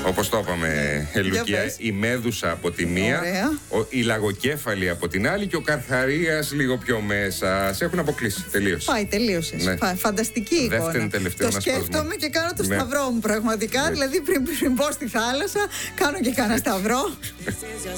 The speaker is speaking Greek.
Όπως το είπαμε, Λουκία, η Μέδουσα από τη μία, η Λαγοκέφαλη από την άλλη και ο Καρχαρίας λίγο πιο μέσα. Σε έχουν αποκλείσει. Τελείωσε. Πάει, τελείωσε. Ναι. Φανταστική εικόνα. Δεύτερη τελευταία. Το σκέφτομαι και κάνω το σταυρό μου πραγματικά. Δηλαδή πριν μπω στη θάλασσα, κάνω και κάνα σταυρό.